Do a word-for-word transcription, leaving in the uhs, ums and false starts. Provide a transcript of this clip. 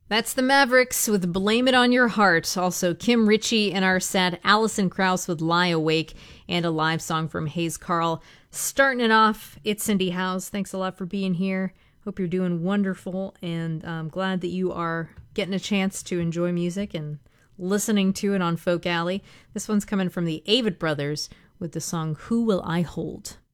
That's the Mavericks with Blame It On Your Heart. Also, Kim Ritchie in our set, Alison Krauss with Lie Awake, and a live song from Hayes Carll. Starting it off, it's Cindy Howes. Thanks a lot for being here. Hope you're doing wonderful, and I'm glad that you are getting a chance to enjoy music and listening to it on Folk Alley. This one's coming from the Avett Brothers with the song Who Will I Hold?